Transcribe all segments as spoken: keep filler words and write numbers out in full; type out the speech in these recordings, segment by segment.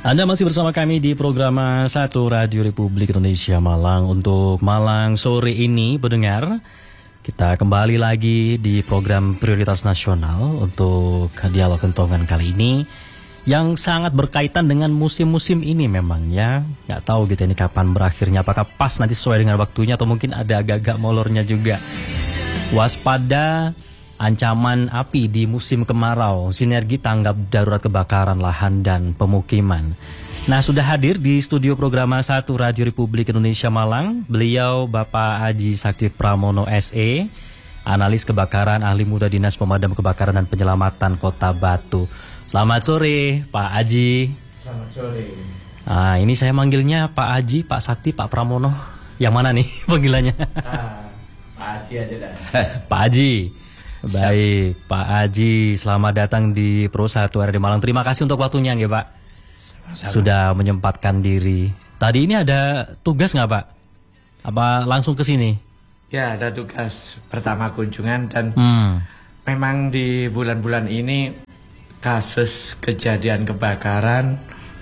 Anda masih bersama kami di program satu Radio Republik Indonesia Malang. Untuk Malang sore ini, pendengar, kita kembali lagi di program Prioritas Nasional untuk dialog kentongan kali ini yang sangat berkaitan dengan musim-musim ini memang ya. Nggak tahu gitu ini kapan berakhirnya, apakah pas nanti sesuai dengan waktunya atau mungkin ada agak-agak molornya juga. Waspada ancaman api di musim kemarau, sinergi tanggap darurat kebakaran lahan dan pemukiman. Nah, sudah hadir di studio program satu Radio Republik Indonesia Malang, beliau Bapak Aji Sakti Pramono S E, analis kebakaran, ahli muda Dinas Pemadam Kebakaran dan Penyelamatan Kota Batu. Selamat sore, Pak Aji. Selamat sore. Nah, ini saya manggilnya Pak Aji, Pak Sakti, Pak Pramono. Yang mana nih panggilannya? Ah, Pak Aji aja dah. Pak Aji. Baik, Siap. Pak Aji, selamat datang di Pro satu R D Malang. Terima kasih untuk waktunya, ya Pak. Sama-sama. Sudah menyempatkan diri. Tadi ini ada tugas nggak Pak? Apa langsung ke sini? Ya, ada tugas pertama kunjungan dan hmm. memang di bulan-bulan ini kasus kejadian kebakaran,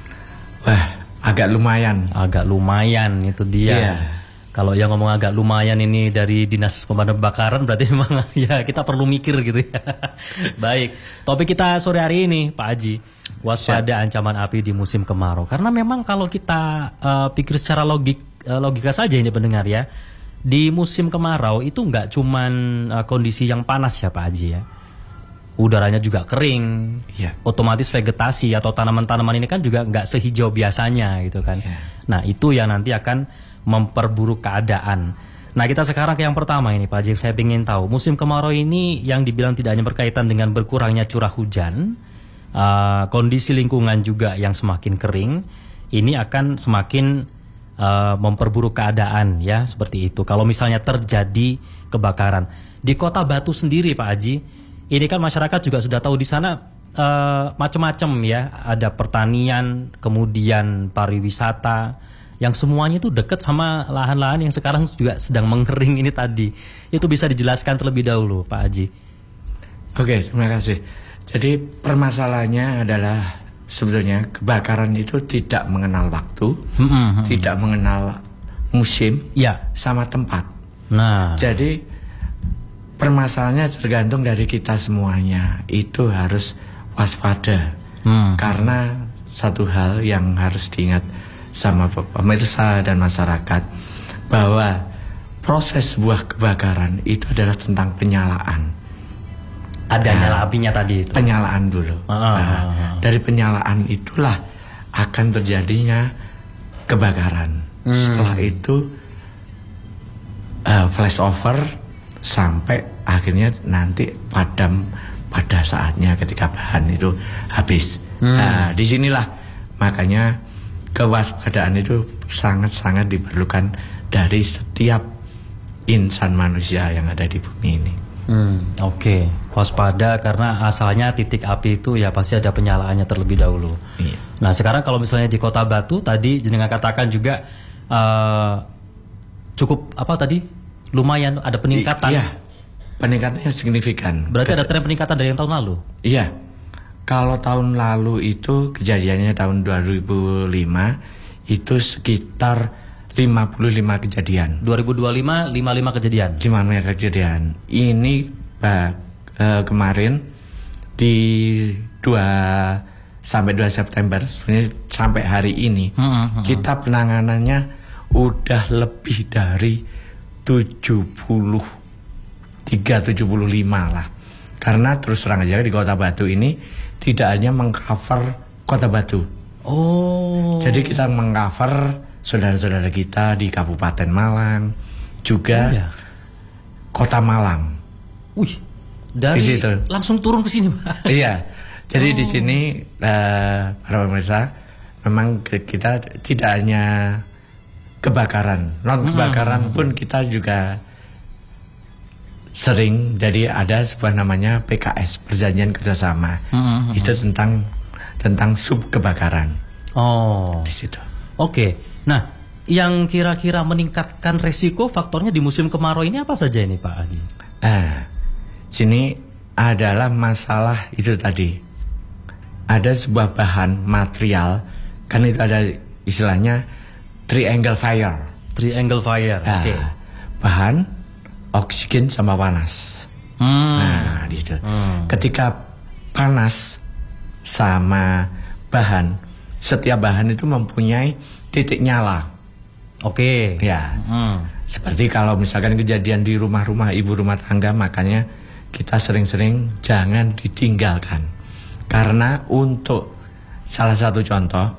wah agak lumayan. Agak lumayan, itu dia. Yeah. Kalau yang ngomong agak lumayan ini dari Dinas Pemadam Kebakaran berarti memang ya kita perlu mikir gitu ya. Baik, topik kita sore hari ini Pak Aji, waspada Siap. ancaman api di musim kemarau. Karena memang kalau kita uh, pikir secara logik uh, logika saja ini pendengar ya, di musim kemarau itu nggak cuman uh, kondisi yang panas ya Pak Aji ya. Udaranya juga kering, yeah. otomatis vegetasi atau tanaman-tanaman ini kan juga nggak sehijau biasanya gitu kan. Yeah. Nah itu yang nanti akan memperburuk keadaan. Nah kita sekarang ke yang pertama ini Pak Haji, saya ingin tahu musim kemarau ini yang dibilang tidak hanya berkaitan dengan berkurangnya curah hujan, uh, kondisi lingkungan juga yang semakin kering, ini akan semakin uh, memperburuk keadaan ya seperti itu. Kalau misalnya terjadi kebakaran di Kota Batu sendiri Pak Haji, ini kan masyarakat juga sudah tahu di sana uh, macam-macam ya, ada pertanian, kemudian pariwisata, yang semuanya itu dekat sama lahan-lahan yang sekarang juga sedang mengkering ini tadi. Itu bisa dijelaskan terlebih dahulu, Pak Haji. Oke, terima kasih. Jadi permasalahannya adalah sebetulnya kebakaran itu tidak mengenal waktu, hmm, hmm, tidak mengenal musim, ya, sama tempat. Nah, jadi permasalahannya tergantung dari kita semuanya. Itu harus waspada, hmm. karena satu hal yang harus diingat sama pemirsa dan masyarakat, bahwa proses sebuah kebakaran itu adalah tentang penyalaan. Ada nah, nyala apinya tadi itu. Penyalaan dulu. Ah, nah, ah, ah. Dari penyalaan itulah akan terjadinya kebakaran. Hmm. Setelah itu uh, flash over sampai akhirnya nanti padam pada saatnya ketika bahan itu habis. Hmm. Nah, disinilah makanya kewaspadaan itu sangat-sangat diperlukan dari setiap insan manusia yang ada di bumi ini. Hmm, Oke, okay. Waspada karena asalnya titik api itu ya pasti ada penyalaannya terlebih dahulu. Iya. Nah sekarang kalau misalnya di Kota Batu tadi jenengan katakan juga uh, cukup apa tadi lumayan ada peningkatan. I, iya, peningkatannya signifikan. Berarti ada tren peningkatan dari yang tahun lalu? Iya. Kalau tahun lalu itu kejadiannya tahun dua ribu lima itu sekitar lima puluh lima kejadian. dua ribu dua puluh lima lima puluh lima kejadian. lima puluh lima kejadian. Ini bah, eh, kemarin di dua sampai dua September sebenarnya sampai hari ini hmm, hmm, kita penanganannya udah lebih dari tujuh puluh tiga tujuh puluh lima lah. Karena terus terang aja di Kota Batu ini tidak hanya mengcover Kota Batu. Oh. Jadi kita mengcover saudara-saudara kita di Kabupaten Malang, juga oh, iya. Kota Malang. Wih, dari langsung turun ke sini, Pak. Iya. Jadi oh. di sini uh, para pemirsa, memang kita tidak hanya kebakaran, non kebakaran hmm. pun kita juga sering. Jadi ada sebuah namanya P K S, perjanjian kerjasama. Mm-hmm. Itu tentang tentang sub kebakaran. Oh, di situ. Oke. Okay. Nah, yang kira-kira meningkatkan resiko faktornya di musim kemarau ini apa saja ini Pak Haji? Nah, sini adalah masalah itu tadi. Ada sebuah bahan material kan itu ada istilahnya triangle fire. Triangle fire. Nah, Oke. Okay. Bahan, oksigen sama panas. Hmm. Nah, di situ. Hmm. Ketika panas sama bahan, setiap bahan itu mempunyai titik nyala. Oke. Okay. Ya. Hmm. Seperti kalau misalkan kejadian di rumah-rumah ibu rumah tangga, makanya kita sering-sering jangan ditinggalkan. Karena untuk salah satu contoh,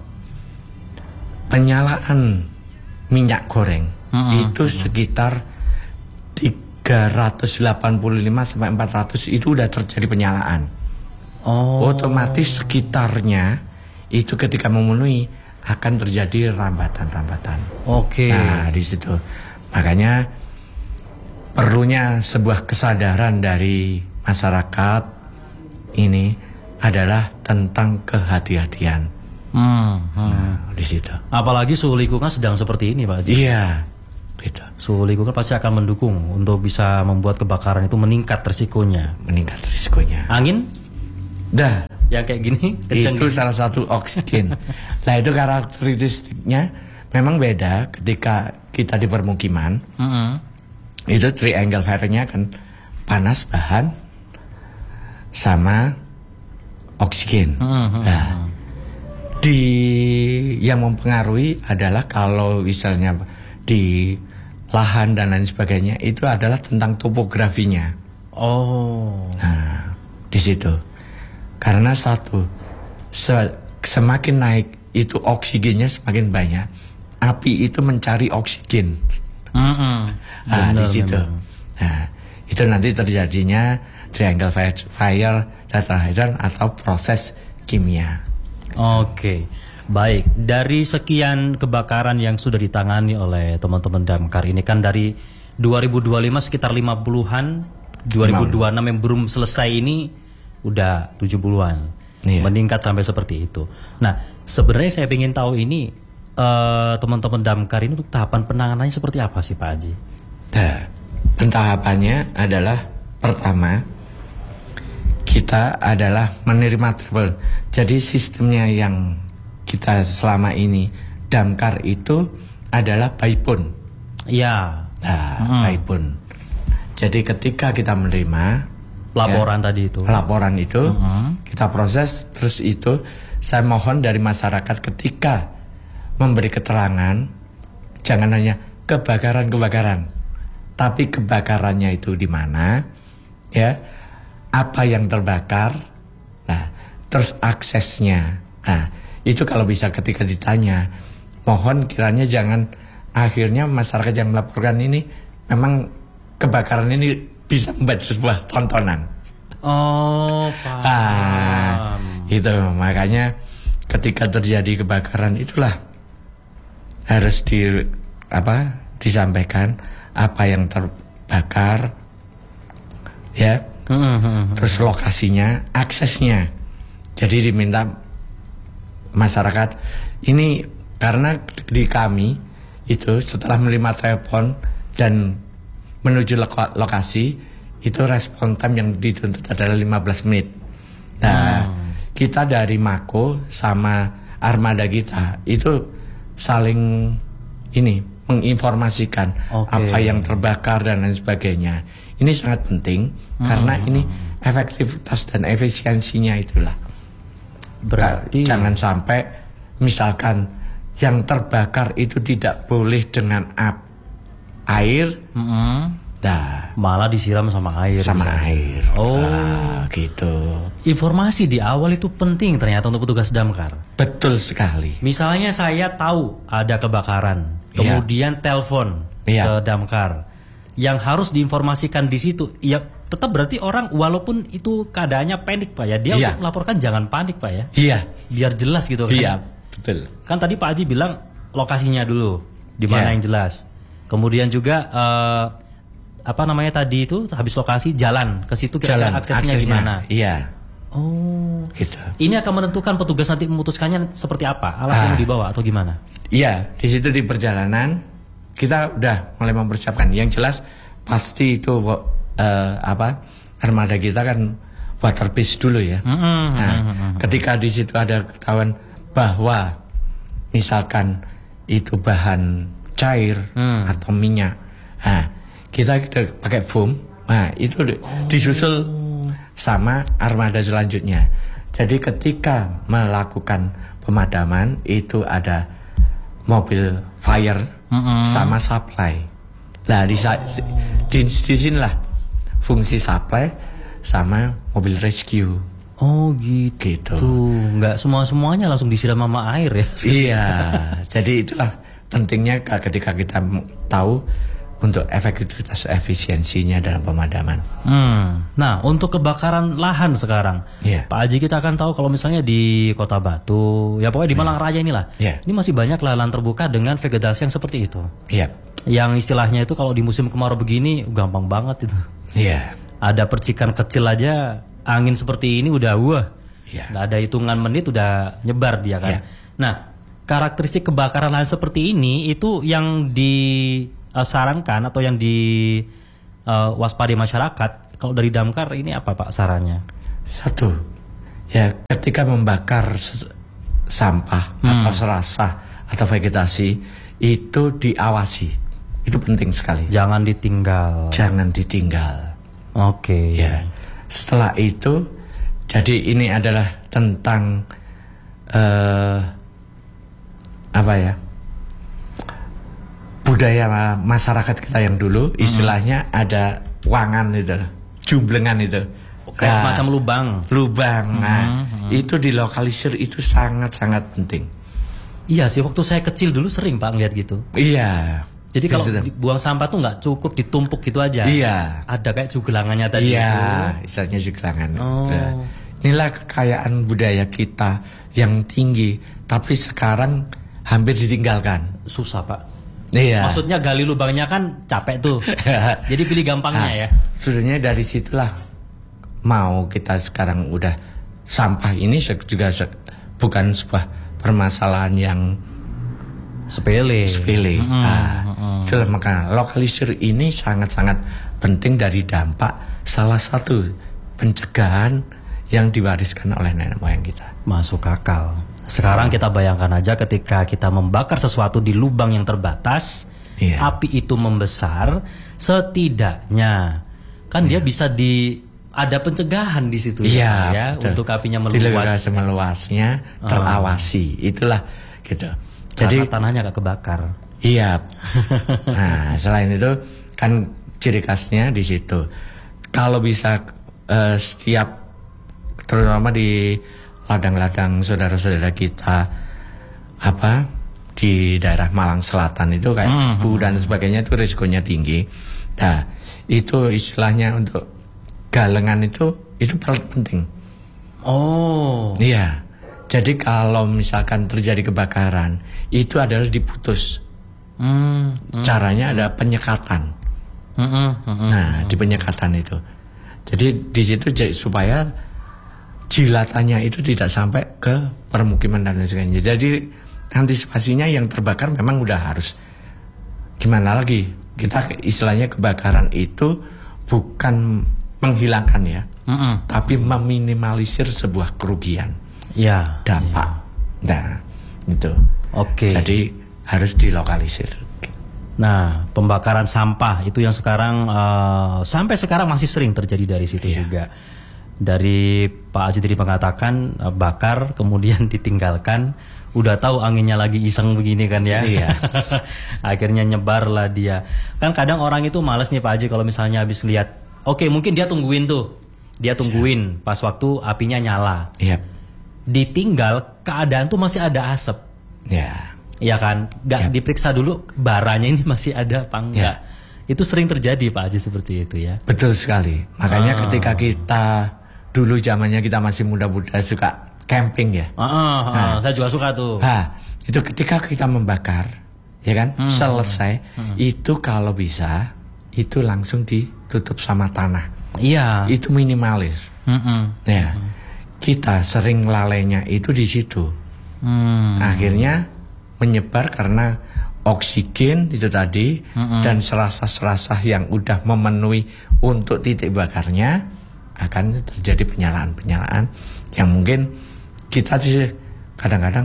penyalaan minyak goreng hmm. itu sekitar tiga ratus delapan puluh lima sampai empat ratus itu udah terjadi penyalaan. Oh. Otomatis sekitarnya itu ketika memenuhi akan terjadi rambatan-rambatan. Oke. Okay. Nah, di situ. Makanya perlunya sebuah kesadaran dari masyarakat ini adalah tentang kehati-hatian. Hmm, hmm. Nah, di situ. Apalagi suhu lingkungan sedang seperti ini, Pak Haji. Iya, gitu. Suhu lingkungan pasti akan mendukung untuk bisa membuat kebakaran itu meningkat risikonya. Meningkat risikonya. Angin? Dah. Yang kayak gini, kenceng. Itu salah satu oksigen. Nah, itu karakteristiknya memang beda ketika kita di permukiman. Mm-hmm. Itu triangle fire-nya kan panas, bahan, sama oksigen. Mm-hmm. Nah, di yang mempengaruhi adalah kalau misalnya di lahan dan lain sebagainya itu adalah tentang topografinya. Oh. Nah, di situ. Karena satu, se semakin naik itu oksigennya semakin banyak. Api itu mencari oksigen. Mm-hmm. Nah, bener, di situ. bener. Nah, itu nanti terjadinya triangle fire, tetrahedron atau proses kimia. Oke, baik. Dari sekian kebakaran yang sudah ditangani oleh teman-teman Damkar ini kan dari dua ribu dua puluh lima sekitar lima puluhan, dua ribu dua puluh enam yang belum selesai ini udah tujuh puluhan. Iya. Meningkat sampai seperti itu. Nah, sebenarnya saya ingin tahu ini uh, teman-teman Damkar ini untuk tahapan penanganannya seperti apa sih, Pak Haji? Nah, pentahapannya adalah pertama kita adalah menerima trouble. Jadi sistemnya yang kita selama ini Damkar itu adalah by phone. Iya. Nah, hmm. by phone. Jadi ketika kita menerima laporan ya, tadi itu, laporan itu hmm. kita proses, terus itu saya mohon dari masyarakat ketika memberi keterangan jangan hanya kebakaran-kebakaran, tapi kebakarannya itu di mana, ya. Apa yang terbakar, nah, terus aksesnya. Nah, itu kalau bisa ketika ditanya, mohon kiranya jangan akhirnya masyarakat yang melaporkan ini memang kebakaran ini bisa membuat sebuah tontonan. Oh, paham. Nah, itu makanya ketika terjadi kebakaran itulah harus di apa disampaikan apa yang terbakar, ya. Terus lokasinya, aksesnya. Jadi diminta masyarakat ini karena di kami itu setelah menerima telepon dan menuju lokasi itu respon time yang dituntut adalah lima belas menit. Nah, hmm. kita dari Mako sama armada kita itu saling ini menginformasikan okay. apa yang terbakar dan lain sebagainya. Ini sangat penting hmm. karena ini efektivitas dan efisiensinya itulah. Berarti jangan sampai misalkan yang terbakar itu tidak boleh dengan ap air, hmm. nah, malah disiram sama air. Sama misalnya. air. Oh, nah, gitu. Informasi di awal itu penting ternyata untuk petugas damkar. Betul sekali. Misalnya saya tahu ada kebakaran, kemudian yeah. telepon yeah. ke damkar. Yang harus diinformasikan di situ, ya tetap berarti orang walaupun itu keadaannya panik Pak ya, dia yeah. untuk melaporkan jangan panik Pak ya. Iya. Yeah. Biar jelas gitu kan. Iya, yeah, betul. Kan tadi Pak Haji bilang lokasinya dulu, di mana yeah. yang jelas. Kemudian juga uh, apa namanya tadi itu habis lokasi jalan ke situ kira-kira aksesnya, aksesnya gimana? Iya. Oh, gitu. Ini akan menentukan petugas nanti memutuskannya seperti apa, alat ah. yang dibawa atau gimana? Iya, di situ di perjalanan kita udah mulai mempersiapkan. Yang jelas pasti itu uh, apa armada kita kan water base dulu ya. Mm-hmm. Nah, ketika di situ ada ketahuan bahwa misalkan itu bahan cair hmm. atau minyak, nah kita kita pakai foam, nah itu oh. disusul sama armada selanjutnya. Jadi ketika melakukan pemadaman itu ada mobil fire mm-hmm. sama supply. Nah di, oh. di, di sinilah fungsi supply sama mobil rescue. Oh gitu. gitu. Nggak semua-semuanya langsung disiram sama air ya? Iya. Jadi itulah pentingnya ketika kita tahu untuk efektivitas efisiensinya dalam pemadaman. Hmm. Nah untuk kebakaran lahan sekarang, yeah. Pak Haji kita akan tahu kalau misalnya di Kota Batu, ya pokoknya di Malang yeah. Raya inilah, yeah. ini masih banyak lahan terbuka dengan vegetasi yang seperti itu. Yeah. Yang istilahnya itu kalau di musim kemarau begini gampang banget itu. Yeah. Ada percikan kecil aja, angin seperti ini udah wah, yeah. nggak ada hitungan menit udah nyebar dia kan. Yeah. Nah karakteristik kebakaran lahan seperti ini itu yang di Uh, sarankan atau yang di uh, waspadai masyarakat kalau dari Damkar ini apa Pak sarannya? Satu, ya ketika membakar sampah hmm. atau serasah atau vegetasi itu diawasi, itu penting sekali. Jangan ditinggal. Jangan ditinggal. Oke. Okay. Ya, setelah itu, jadi ini adalah tentang uh, apa ya? Budaya masyarakat kita yang dulu istilahnya hmm. ada wangan itu, jumblengan itu, kayak nah, semacam lubang. Lubang, hmm. nah hmm. itu dilokalisir itu sangat-sangat penting. Iya sih, waktu saya kecil dulu sering Pak ngeliat gitu. Iya. Jadi kalau buang sampah tuh nggak cukup ditumpuk gitu aja. Iya. Ada kayak juglangannya tadi. Iya, istilahnya juglangan. Oh. Nah, inilah kekayaan budaya kita yang tinggi, tapi sekarang hampir ditinggalkan. Susah Pak. Iya. Maksudnya gali lubangnya kan capek tuh. Jadi pilih gampangnya nah, ya. Sebenarnya dari situlah mau kita sekarang udah sampah ini juga bukan sebuah permasalahan yang sepele. Sepele. Mm-hmm. Nah, mm-hmm. itulah makanya lokalisir ini sangat-sangat penting dari dampak salah satu pencegahan yang diwariskan oleh nenek moyang kita. Masuk akal. Sekarang kita bayangkan aja ketika kita membakar sesuatu di lubang yang terbatas, yeah. api itu membesar, setidaknya kan yeah. dia bisa di ada pencegahan di situ yeah, ya, ya untuk apinya meluas. Meluasnya terawasi, uh. itulah gitu. Jadi karena tanahnya gak kebakar. Iya. Nah selain itu kan ciri khasnya di situ. Kalau bisa uh, setiap terutama di ladang-ladang saudara-saudara kita apa di daerah Malang Selatan itu kayak mm-hmm. Bu dan sebagainya itu risikonya tinggi. Nah itu istilahnya untuk galengan itu itu penting. Oh iya. Jadi kalau misalkan terjadi kebakaran itu adalah diputus. Mm-hmm. Caranya ada penyekatan. Mm-hmm. Nah di penyekatan itu. Jadi di situ supaya jilatannya itu tidak sampai ke permukiman dan lain sebagainya. Jadi antisipasinya yang terbakar memang udah harus gimana lagi. Kita istilahnya kebakaran itu bukan menghilangkan ya, mm-mm. tapi meminimalisir sebuah kerugian, ya, dampak. Ya. Nah itu. Oke. Jadi harus dilokalisir. Nah pembakaran sampah itu yang sekarang uh, sampai sekarang masih sering terjadi dari situ yeah. juga. Dari Pak Haji tadi mengatakan uh, bakar kemudian ditinggalkan, udah tahu anginnya lagi iseng begini kan ya, iya. Akhirnya nyebar lah dia. Kan kadang orang itu males nih Pak Haji kalau misalnya habis lihat, oke okay, mungkin dia tungguin tuh, dia tungguin pas waktu apinya nyala, yep. ditinggal keadaan tuh masih ada asap, ya, ya kan, nggak yep. diperiksa dulu baranya ini masih ada apa enggak. Yep. Itu sering terjadi Pak Haji seperti itu ya. Betul sekali. Makanya ah. ketika kita dulu zamannya kita masih muda-muda suka camping ya. Ah, ah, nah, saya juga suka tuh. Nah, itu ketika kita membakar, ya kan, hmm. selesai, hmm. itu kalau bisa itu langsung ditutup sama tanah. Iya. Itu minimalis. Hmm. Ya, hmm. kita sering lalainya itu di situ. Hmm. Akhirnya menyebar karena oksigen itu tadi hmm. dan serasah-serasah yang udah memenuhi untuk titik bakarnya. Akan terjadi penyalaan-penyalaan yang mungkin kita sih kadang-kadang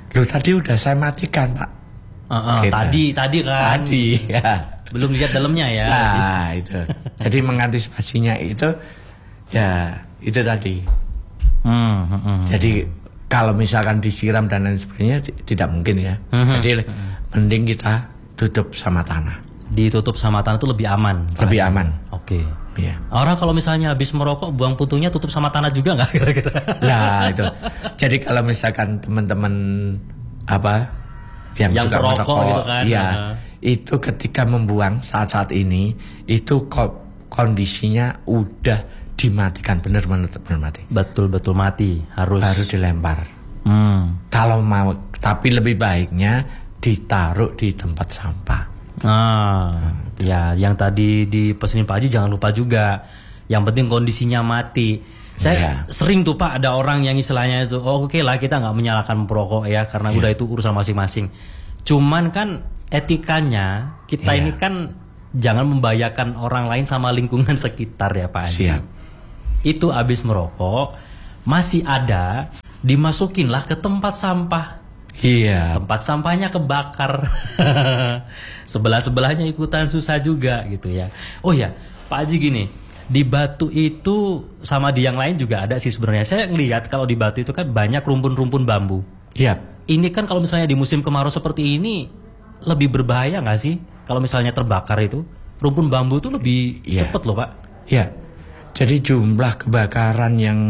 Loh tadi udah saya matikan Pak. Uh-uh, gitu. Tadi tadi kan. Tadi ya. Belum lihat dalamnya ya. Nah itu. Jadi mengantisipasinya itu ya itu tadi. Hmm, hmm, hmm. Jadi kalau misalkan disiram dan lain sebagainya t- tidak mungkin ya. Hmm, Jadi hmm. mending kita tutup sama tanah. Ditutup sama tanah itu lebih aman. Lebih aman. Oke. Okay. Iya. Orang kalau misalnya habis merokok buang putunya tutup sama tanah juga nggak kira-kira? Nah itu. Jadi kalau misalkan teman-teman apa yang, yang suka merokok merokok, gitu kan? Ya, uh. itu ketika membuang saat-saat ini itu ko- kondisinya udah dimatikan benar-benar mati. Betul-betul mati harus. Harus dilempar. Hmm. Kalau mau, tapi lebih baiknya ditaruh di tempat sampah. Ah, hmm. ya, yang tadi dipesenin Pak Haji jangan lupa juga. Yang penting kondisinya mati. Saya ya. sering tuh Pak ada orang yang istilahnya itu, oh oke okay lah kita nggak menyalahkan perokok ya karena ya. udah itu urusan masing-masing. Cuman kan etikanya kita ya. ini kan jangan membahayakan orang lain sama lingkungan sekitar ya Pak Haji. Siap. Itu habis merokok masih ada dimasukinlah ke tempat sampah. Iya. Tempat sampahnya kebakar. Sebelah-sebelahnya ikutan susah juga gitu ya. Oh ya, Pak Haji gini, di Batu itu sama di yang lain juga ada sih sebenarnya. Saya ngelihat kalau di Batu itu kan banyak rumpun-rumpun bambu. Iya. Ini kan kalau misalnya di musim kemarau seperti ini lebih berbahaya nggak sih? Kalau misalnya terbakar itu, rumpun bambu itu lebih ya. cepet loh Pak. Iya. Jadi jumlah kebakaran yang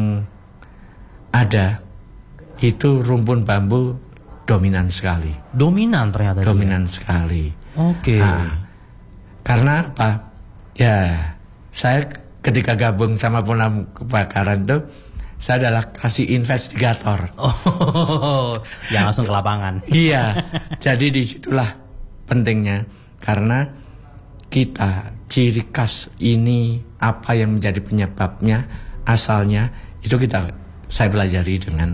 ada itu rumpun bambu dominan sekali. Dominan ternyata. Dominan dia. sekali. Oke. Okay. Nah, karena apa? Ya, saya ketika gabung sama pemadam kebakaran tuh, saya adalah kasih investigator. Oh, yang langsung ke lapangan. Iya. Jadi disitulah pentingnya karena kita ciri khas ini apa yang menjadi penyebabnya, asalnya itu kita saya pelajari dengan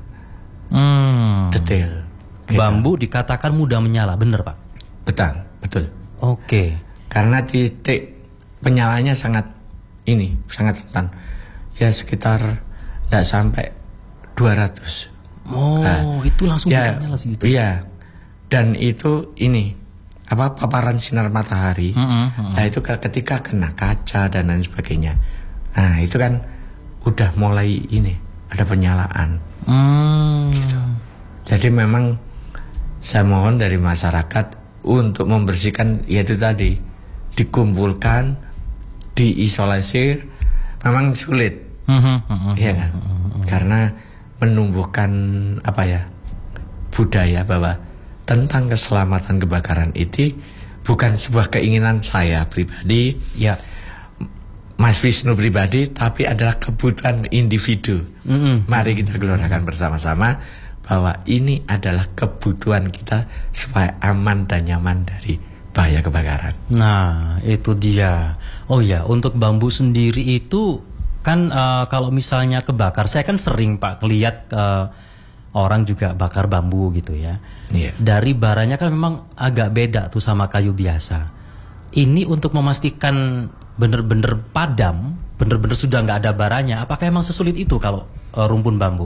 hmm. detail. Gitu. Bambu dikatakan mudah menyala, bener Pak? Betul, betul. Oke. Okay. Karena titik penyalanya sangat ini, sangat rentan. Ya sekitar tidak sampai dua ratus. Oh, nah, itu langsung ya, bisa nyala segitu. Iya. Dan itu ini apa paparan sinar matahari. Mm-hmm, mm-hmm. Nah, itu ketika kena kaca dan lain sebagainya. Nah, itu kan udah mulai ini ada penyalaan. Mm. Gitu. Jadi memang saya mohon dari masyarakat untuk membersihkan yaitu tadi dikumpulkan, diisolasi memang sulit. Mm-hmm, mm-hmm, iya kan? Mm-hmm. Karena menumbuhkan apa ya? budaya bahwa tentang keselamatan kebakaran itu bukan sebuah keinginan saya pribadi, ya, Mas Wisnu pribadi, tapi adalah kebutuhan individu. Mm-hmm. Mari kita gelorkan bersama-sama bahwa ini adalah kebutuhan kita supaya aman dan nyaman dari bahaya kebakaran. Nah, itu dia. Oh ya, untuk bambu sendiri itu kan uh, kalau misalnya kebakar, saya kan sering Pak ngelihat uh, orang juga bakar bambu gitu ya. Yeah. Dari baranya kan memang agak beda tuh sama kayu biasa. Ini untuk memastikan benar-benar padam, benar-benar sudah nggak ada baranya. Apakah emang sesulit itu kalau uh, rumpun bambu?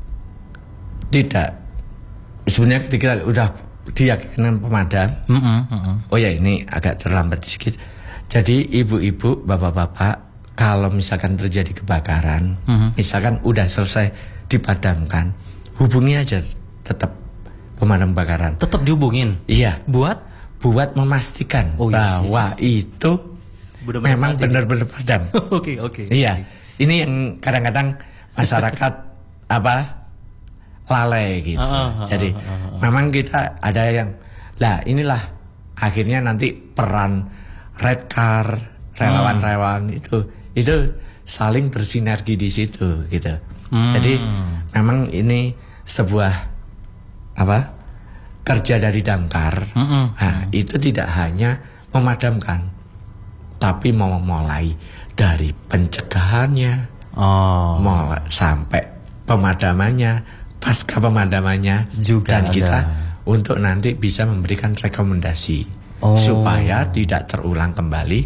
Tidak. Sebenarnya ketika udah diyakinkan pemadam, mm-hmm, mm-hmm. oh ya ini agak terlambat sedikit. Jadi ibu-ibu, bapak-bapak, kalau misalkan terjadi kebakaran, mm-hmm. misalkan udah selesai dipadamkan, hubungi aja tetap pemadam kebakaran. Tetap dihubungin? Iya. Buat? Buat memastikan oh, bahwa iya itu benar-benar memang benar-benar padam. Oke, oke. Iya. Ini yang kadang-kadang masyarakat apa lalai gitu. Ah, ah, Jadi ah, ah, ah. memang kita ada yang lah inilah akhirnya nanti peran Red Car, relawan-relawan hmm. itu itu saling bersinergi di situ gitu. Hmm. Jadi memang ini sebuah apa kerja dari damkar. Hmm. Nah, itu tidak hanya memadamkan, tapi mau mulai dari pencegahannya, oh. mulai sampai pemadamannya, pasca pemadamannya juga, dan kita ada. Untuk nanti bisa memberikan rekomendasi oh. supaya tidak terulang kembali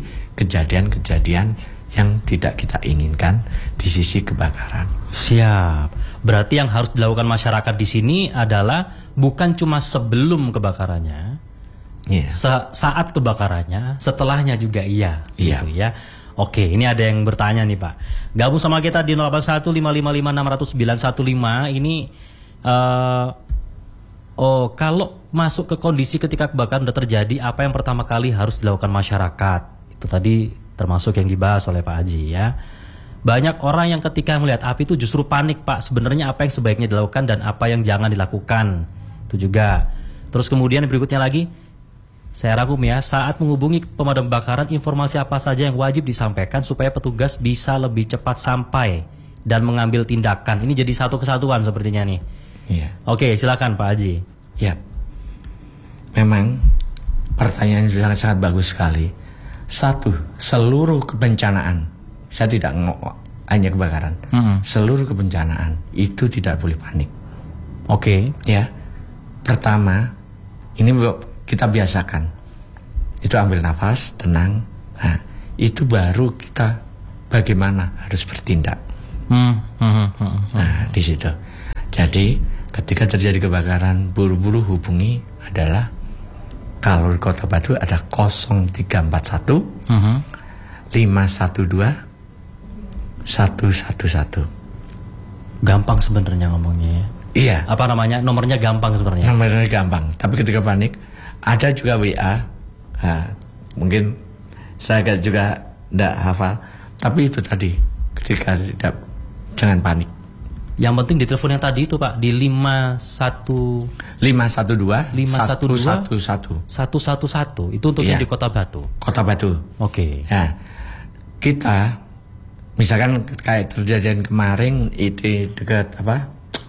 kejadian-kejadian yang tidak kita inginkan di sisi kebakaran. Siap. Berarti yang harus dilakukan masyarakat di sini adalah bukan cuma sebelum kebakarannya, Iya. se- saat kebakarannya, setelahnya juga iya, Iya. gitu ya. Oke, ini ada yang bertanya nih Pak. Gabung sama kita di nol delapan satu lima lima lima enam nol sembilan satu lima. Ini eh, oh kalau masuk ke kondisi ketika kebakaran sudah terjadi, apa yang pertama kali harus dilakukan masyarakat? Itu tadi termasuk yang dibahas oleh Pak Haji ya. Banyak orang yang ketika melihat api itu justru panik Pak. Sebenarnya apa yang sebaiknya dilakukan dan apa yang jangan dilakukan. Itu juga. Terus kemudian berikutnya lagi, saya rangkum ya, saat menghubungi pemadam kebakaran, informasi apa saja yang wajib disampaikan supaya petugas bisa lebih cepat sampai dan mengambil tindakan. Ini jadi satu kesatuan sepertinya nih. Iya. Oke, silakan Pak Haji. Ya, memang pertanyaan sangat sangat bagus sekali. Satu, seluruh kebencanaan, saya tidak ngomong hanya kebakaran, Mm-hmm. seluruh kebencanaan itu tidak boleh panik. Oke. Ya, pertama, ini kita biasakan, itu ambil nafas, tenang. Nah, itu baru kita bagaimana harus bertindak. Mm-hmm. Nah, di situ. Jadi, ketika terjadi kebakaran, buru-buru hubungi adalah kalau di Kota Batu ada nol tiga empat satu Mm-hmm. lima satu dua satu satu satu. Gampang sebenarnya ngomongnya ya. Iya, Apa namanya? Nomornya gampang sebenarnya. nomornya gampang. Tapi ketika panik, ada juga W A. Nah, mungkin saya agak juga tidak hafal. Tapi itu tadi, ketika tidak, jangan panik. Yang penting di telepon yang tadi itu Pak, di lima satu lima satu dua lima satu dua satu satu satu satu satu. Itu untuk Iya. yang di Kota Batu. Kota Batu. Oke. Nah, kita misalkan kayak terjadian kemarin itu dekat apa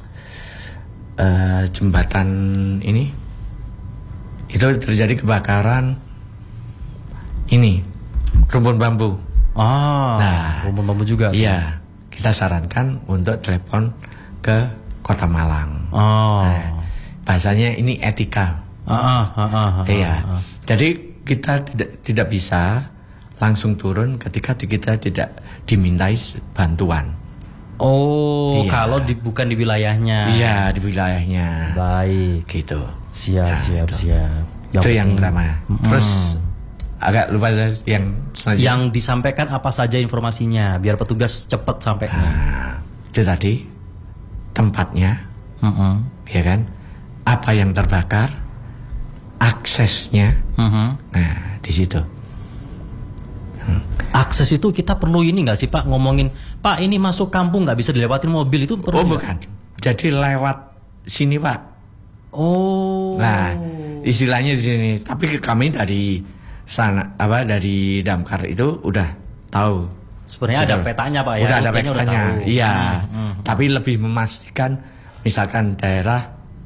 eh, jembatan ini, itu terjadi kebakaran ini rumpun bambu. Ah, Nah, rumpun bambu juga. Iya, kita sarankan untuk telepon ke Kota Malang. Oh. Nah, bahasanya ini etika. Ah, ah, ah, ah, ah, Iya. ah. Jadi kita tidak tidak bisa langsung turun ketika kita tidak dimintai bantuan. Oh, Iya. kalau di, bukan di wilayahnya. Iya, di wilayahnya. Baik. Gitu. Siap, Nah, siap, itu. siap. Itu yang penting- pertama. Terus agak lupa yang selanjutnya. Yang disampaikan apa saja informasinya biar petugas cepat sampainya. Nah, itu tadi tempatnya, Mm-mm. ya kan? Apa yang terbakar, aksesnya. Mhm. Nah, di situ. Akses itu kita perlu ini nggak sih Pak, ngomongin Pak ini masuk kampung nggak bisa dilewatin mobil itu perlu Oh, nggak? bukan. Jadi lewat sini, Pak. Oh. Nah, istilahnya di sini. Tapi kami dari sana apa dari Damkar itu udah tahu. Sebenarnya ada Betul. petanya Pak ya. Udah ada rutenya petanya. tahu. Iya. Hmm, hmm. Tapi lebih memastikan misalkan daerah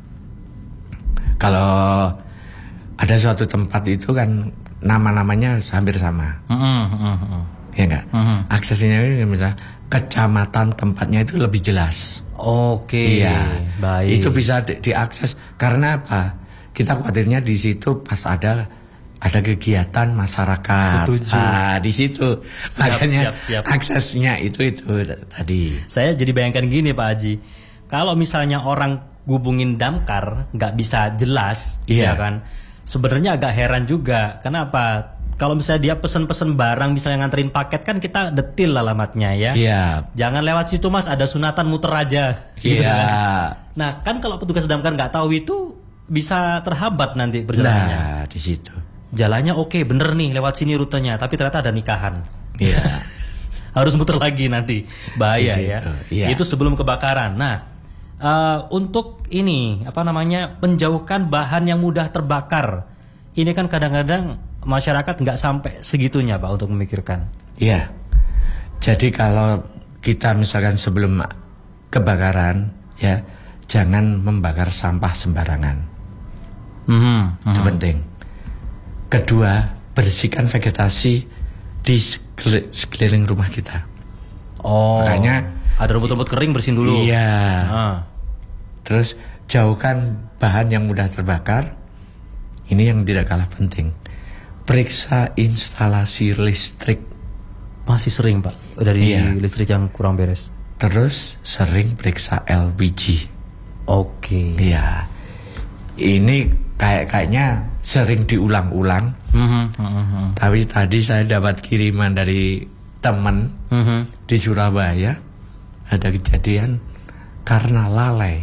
kalau ada suatu tempat itu kan nama-namanya hampir sama. Hmm, hmm, hmm, hmm. Ya enggak? Mhm. Aksesnya ini misalnya kecamatan tempatnya itu lebih jelas. Oke. Iya, Baik. itu bisa di- diakses karena apa? Kita khawatirnya di situ pas ada ada kegiatan masyarakat. Setuju. Ah, di situ Siap, makanya siap, siap. aksesnya itu itu t- tadi. Saya jadi bayangkan gini Pak Haji, kalau misalnya orang hubungin damkar nggak bisa jelas, Iya. ya kan? Sebenarnya agak heran juga. Kenapa? Kalau misalnya dia pesen-pesen barang, misalnya nganterin paket kan kita detil alamatnya ya. Iya. Jangan lewat situ Mas, ada sunatan muter aja. gitu Iya. kan. Nah kan kalau petugas damkar nggak tahu itu bisa terhambat nanti perjalanannya. Nah, di situ. Jalannya oke bener nih lewat sini rutenya, tapi ternyata ada nikahan. Iya. Harus muter lagi nanti, bahaya Di ya. situ, iya. Itu sebelum kebakaran. Nah, eh, untuk ini apa namanya menjauhkan bahan yang mudah terbakar. Ini kan kadang-kadang masyarakat nggak sampai segitunya Pak untuk memikirkan. Iya. Jadi kalau kita misalkan sebelum kebakaran ya jangan membakar sampah sembarangan. Mhm, Itu penting. Kedua, bersihkan vegetasi di sekeli- sekeliling rumah kita. Oh. Makanya ada rumput-rumput kering bersihin dulu. Iya. Ah. Terus jauhkan bahan yang mudah terbakar. Ini yang tidak kalah penting. Periksa instalasi listrik. Masih sering Pak dari Iya. listrik yang kurang beres. terus sering periksa L P G. Oke. Iya. Ini kayak kayaknya sering diulang-ulang. Mm-hmm, mm-hmm. Tapi tadi saya dapat kiriman dari teman mm-hmm. di Surabaya, ada kejadian karena lalai.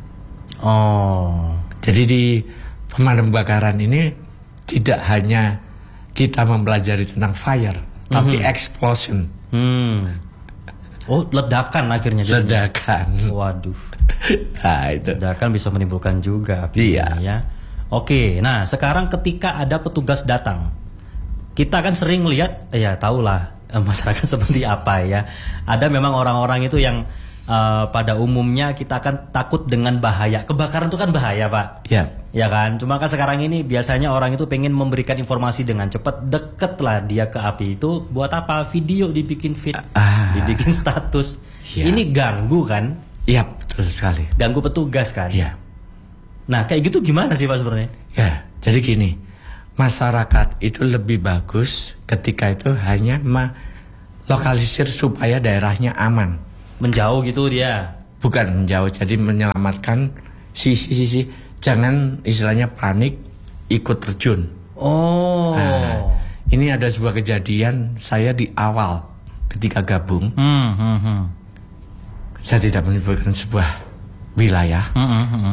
Oh. Jadi di pemadam kebakaran ini tidak hanya kita mempelajari tentang fire, mm-hmm. tapi explosion. Hmm. Oh, ledakan akhirnya. Ledakan. Waduh. Nah, itu. Ledakan bisa menimbulkan juga api. Iya. Ya. Oke, nah sekarang ketika ada petugas datang, kita kan sering melihat, ya tahulah eh, masyarakat seperti apa ya. Ada memang orang-orang itu yang uh, pada umumnya kita akan takut dengan bahaya. Kebakaran itu kan bahaya, Pak. Iya. Ya kan. Cuma kan sekarang ini biasanya orang itu pengen memberikan informasi dengan cepat, deket lah dia ke api itu. Buat apa? Video dibikin feed, ah. dibikin status. Ya. Ini ganggu kan? Iya, betul sekali. Ganggu petugas kan? Iya. Nah, kayak gitu gimana sih Pak sebenarnya? Ya, jadi gini, masyarakat itu lebih bagus ketika itu hanya melokalisir supaya daerahnya aman. Menjauh gitu dia? Bukan menjauh, jadi menyelamatkan sisi-sisi, jangan istilahnya panik, ikut terjun. Oh. Nah, ini ada sebuah kejadian saya di awal ketika gabung. Hmm, hmm, hmm. Saya tidak menyebutkan sebuah wilayah. Hmm, hmm, hmm.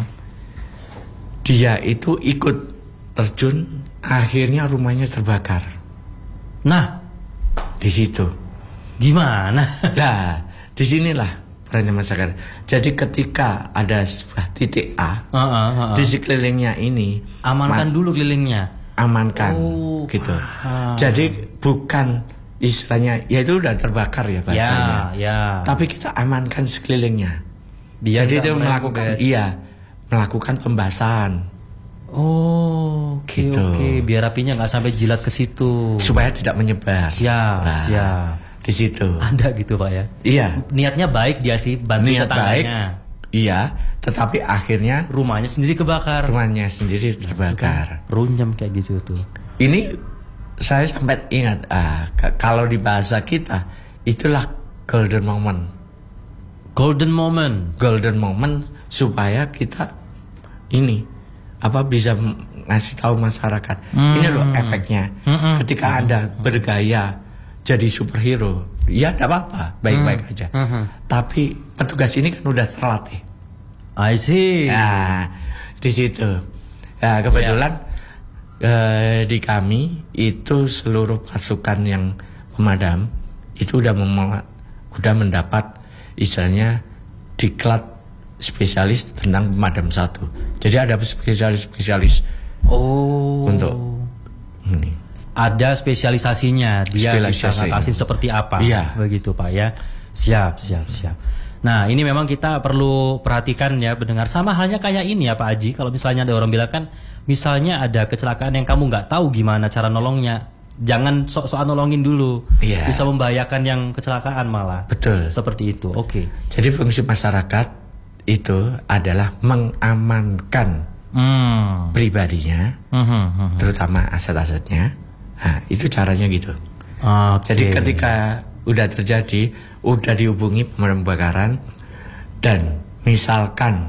Dia itu ikut terjun, akhirnya rumahnya terbakar. Nah, di situ. Gimana? Nah, disinilah perannya masyarakat. Jadi ketika ada sebuah titik A, uh, uh, uh, uh. di sekelilingnya ini, amankan dulu kelilingnya. Amankan, oh, gitu. paham. Jadi bukan istilahnya, ya itu udah terbakar ya bahasanya. Ya, ya. Tapi kita amankan sekelilingnya. Biar jadi itu melakukan, get. iya. melakukan pembasahan. Oh, oke okay, gitu. oke, okay. Biar apinya nggak sampai jilat ke situ. Supaya tidak menyebar. Siap, nah, siap. Di situ. Ada gitu Pak ya? Iya. Niatnya baik dia sih, bantu Niat tetangganya. Baik, iya, tetapi akhirnya rumahnya sendiri kebakar. Rumahnya sendiri terbakar. Runyam kayak gitu tuh. Ini saya sampai ingat, ah, kalau di bahasa kita itulah golden moment. Golden moment. Golden moment supaya kita ini apa bisa ngasih tahu masyarakat. Hmm. Ini loh efeknya. Hmm. Ketika Anda bergaya jadi superhero, ya tidak apa-apa, baik-baik hmm. aja. Hmm. Tapi petugas ini kan udah terlatih. I see. Nah, di situ. Nah, kebetulan yeah. eh, di kami itu seluruh pasukan yang pemadam itu udah mem- udah mendapat istilahnya diklat spesialis tentang pemadam satu. Jadi ada spesialis-spesialis. Oh. Untuk ini. Ada spesialisasinya. Dia bisa ngatasin seperti apa. Iya. Begitu Pak ya. Siap, siap, siap. Nah, ini memang kita perlu perhatikan ya pendengar. Sama halnya kayak ini ya Pak Haji. Kalau misalnya ada orang bilang kan, misalnya ada kecelakaan yang kamu nggak tahu gimana cara nolongnya. Jangan sok-sokan nolongin dulu. Iya. Bisa membahayakan yang kecelakaan malah. Betul. Seperti itu. Oke. Okay. Jadi fungsi masyarakat itu adalah mengamankan hmm. pribadinya, hmm, hmm, hmm. terutama aset-asetnya. Nah, itu caranya gitu. Okay. Jadi ketika udah terjadi, udah dihubungi pemadam kebakaran, dan misalkan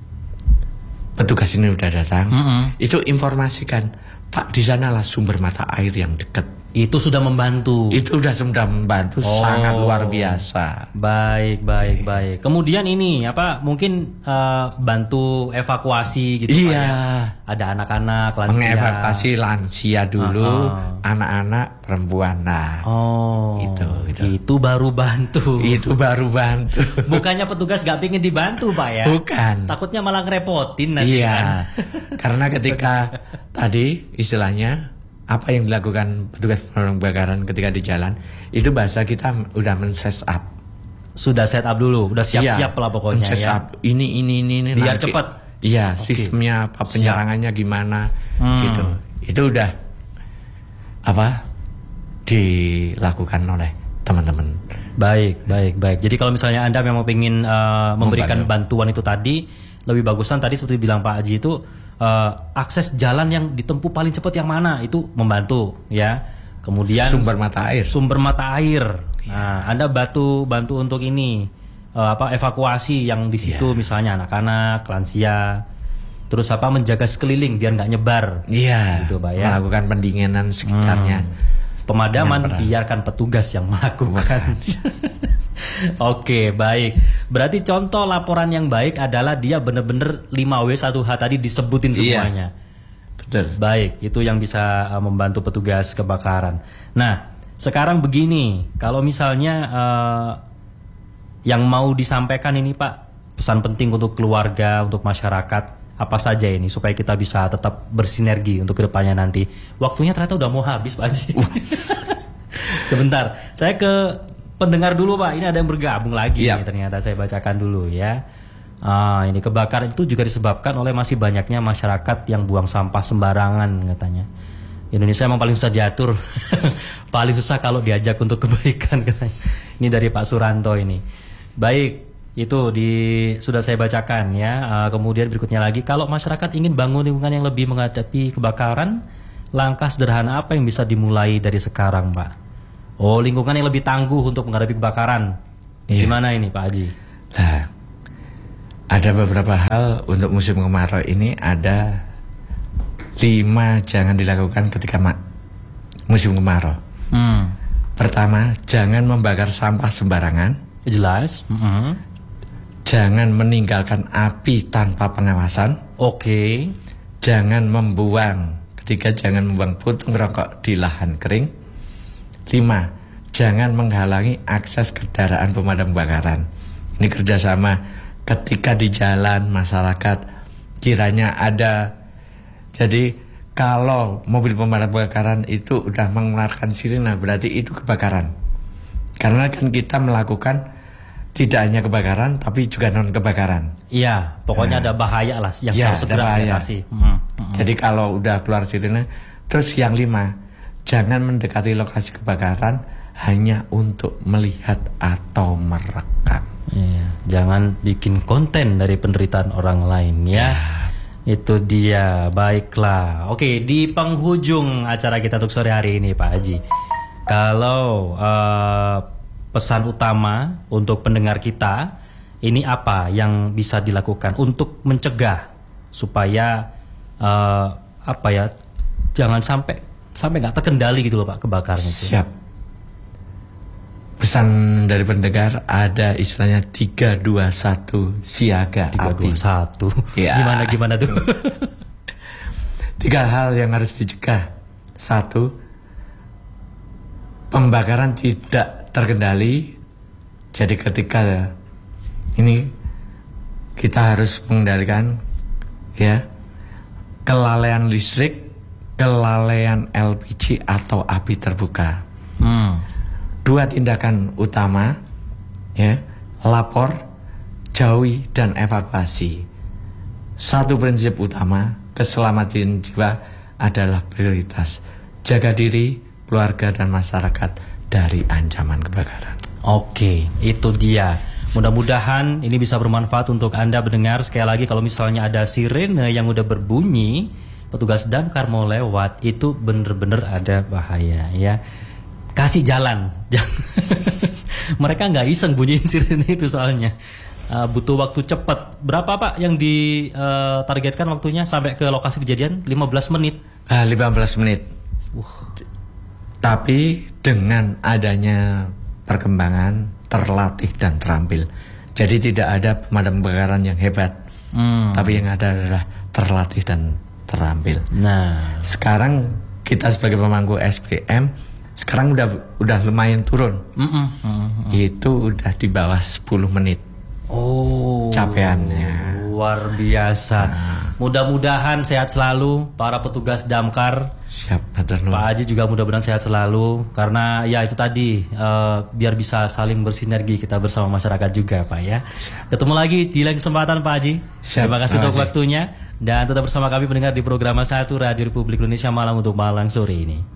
petugas ini udah datang, hmm. itu informasikan, Pak, di sanalah sumber mata air yang dekat. Itu sudah membantu. Itu sudah sudah membantu oh. sangat luar biasa. Baik, baik, baik. Kemudian ini apa? Mungkin uh, bantu evakuasi gitu. Iya. Ya? Ada anak-anak lansia. Mengevakuasi lansia dulu, uh-huh. anak-anak perempuan. Nah. Oh. Itu, itu. Itu baru bantu. Itu baru bantu. Bukannya petugas gak pengen dibantu, Pak ya? Bukan. Takutnya malah ngerepotin nanti. Iya. Kan? Karena ketika tadi istilahnya apa yang dilakukan petugas pemadam kebakaran ketika di jalan itu bahasa kita udah men-set up. Sudah set up dulu, udah siap-siap iya, lah pokoknya set ya. Up. Ini ini ini, ini biar nanti, cepat. Iya, okay. Sistemnya apa, penyerangannya siap. Gimana hmm. gitu. Itu udah apa dilakukan oleh teman-teman. Baik, baik, baik. Jadi kalau misalnya Anda memang ingin uh, memberikan Membantu. bantuan itu tadi, lebih bagusan tadi seperti bilang Pak Haji itu Uh, akses jalan yang ditempuh paling cepat yang mana itu membantu ya. Kemudian sumber mata air. Sumber mata air. Nah, Anda bantu bantu untuk ini uh, apa evakuasi yang di situ yeah. misalnya anak-anak, lansia, terus apa menjaga sekeliling biar nggak nyebar. Iya. Gitu, Pak ya. Melakukan pendinginan sekitarnya. Hmm. Pemadaman biarkan petugas yang melakukan. Oke, baik. Berarti contoh laporan yang baik adalah dia benar-benar lima W satu H tadi disebutin semuanya. Iya. Betul. Baik, itu yang bisa uh, membantu petugas kebakaran. Nah, sekarang begini, kalau misalnya uh, yang mau disampaikan ini Pak, pesan penting untuk keluarga, untuk masyarakat, apa saja ini supaya kita bisa tetap bersinergi untuk kedepannya nanti. Waktunya ternyata udah mau habis Pak Haji. Sebentar, saya ke pendengar dulu Pak. Ini ada yang bergabung lagi yep. nih, ternyata saya bacakan dulu ya. Ah, ini kebakaran itu juga disebabkan oleh masih banyaknya masyarakat yang buang sampah sembarangan katanya. Indonesia emang paling susah diatur, paling susah kalau diajak untuk kebaikan katanya. Ini dari Pak Suranto ini. Baik. Itu di sudah saya bacakan ya. Uh, kemudian berikutnya lagi, kalau masyarakat ingin bangun lingkungan yang lebih menghadapi kebakaran, langkah sederhana apa yang bisa dimulai dari sekarang, Pak? Oh, lingkungan yang lebih tangguh untuk menghadapi kebakaran. Iya. Gimana ini, Pak Haji? Nah, ada beberapa hal untuk musim kemarau ini. Ada lima jangan dilakukan ketika musim kemarau. Hmm. Pertama, jangan membakar sampah sembarangan. Jelas. Mm-hmm. Jangan meninggalkan api tanpa pengawasan. Oke. Okay. Jangan membuang. Ketiga, jangan membuang puntung rokok di lahan kering. Lima, jangan menghalangi akses kendaraan pemadam kebakaran. Ini kerjasama ketika di jalan masyarakat kiranya ada. Jadi kalau mobil pemadam kebakaran itu udah mengeluarkan sirine, berarti itu kebakaran. Karena kan kita melakukan tidak hanya kebakaran, tapi juga non kebakaran. Iya, pokoknya nah, ada bahaya lah yang ya, harus segera diatasi. Hmm, hmm. Jadi kalau udah keluar sirine, terus yang lima, jangan mendekati lokasi kebakaran hanya untuk melihat atau merekam. Iya, jangan bikin konten dari penderitaan orang lain ya. ya. Itu dia, baiklah. Oke, di penghujung acara kita untuk sore hari ini Pak Haji, kalau uh, pesan utama untuk pendengar kita ini apa yang bisa dilakukan untuk mencegah supaya uh, apa ya jangan sampai sampai nggak terkendali gitu loh Pak kebakaran itu. Siap. Pesan dari pendengar ada istilahnya tiga dua satu siaga tiga dua satu. Ya. Gimana gimana tuh? Tiga hal yang harus dicegah. Satu, pembakaran tidak terkendali. Jadi ketika ini kita harus mengendalikan ya kelalaian listrik, kelalaian L P G atau api terbuka. Hmm. Dua tindakan utama ya, lapor, jauhi dan evakuasi. Satu prinsip utama, keselamatan jiwa adalah prioritas. Jaga diri, keluarga dan masyarakat dari ancaman kebakaran. Oke, itu dia. Mudah-mudahan ini bisa bermanfaat untuk Anda mendengar. Sekali lagi, kalau misalnya ada sirene yang udah berbunyi, petugas damkar mau lewat, itu bener-bener ada bahaya ya. Kasih jalan. Mereka nggak iseng bunyiin sirene itu soalnya. Uh, butuh waktu cepat. Berapa Pak yang ditargetkan uh, waktunya sampai ke lokasi kejadian? lima belas menit. Uh, lima belas menit. Uh. Tapi dengan adanya perkembangan terlatih dan terampil. Jadi tidak ada pemadam kebakaran yang hebat. Hmm. Tapi yang ada adalah terlatih dan terampil. Nah, sekarang kita sebagai pemangku S P M sekarang udah udah lumayan turun. Mm -mm. Mm -mm. Itu udah di bawah sepuluh menit. Oh, capaiannya luar biasa. Nah. Mudah-mudahan sehat selalu para petugas damkar. Siap, Pak Haji juga mudah-mudahan sehat selalu. Karena ya itu tadi uh, biar bisa saling bersinergi kita bersama masyarakat juga Pak ya. Siap. Ketemu lagi di lain kesempatan Pak Haji. Siap. Terima kasih untuk waktunya dan tetap bersama kami pendengar di program satu Radio Republik Indonesia Malang untuk Malang sore ini.